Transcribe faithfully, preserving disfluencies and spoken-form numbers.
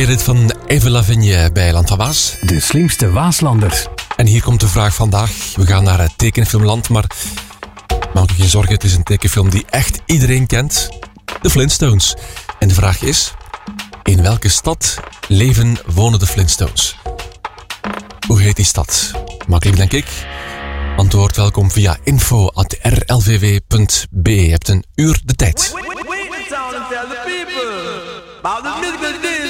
Dit van Eva Lavigne bij Land van Waas. De slimste Waaslanders. En hier komt de vraag vandaag. We gaan naar het tekenfilmland, maar maak je geen zorgen, het is een tekenfilm die echt iedereen kent. De Flintstones. En de vraag is, in welke stad leven, wonen de Flintstones? Hoe heet die stad? Makkelijk, denk ik. Antwoord welkom via info at r l v w punt b e. Je hebt een uur de tijd.